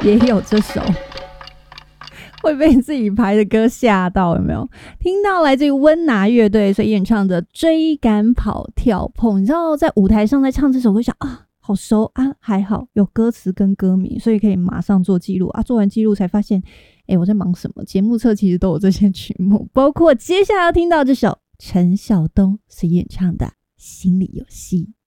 也有这首。会被自己排的歌吓到，有没有？听到来自于温拿乐队所演唱的《追赶跑跳碰》，你知道在舞台上在唱这首歌，想啊，好熟啊，还好有歌词跟歌名，所以可以马上做记录啊。做完记录才发现，我在忙什么？节目册其实都有这些曲目，包括接下来要听到这首陈晓东所演唱的《心里有戏》。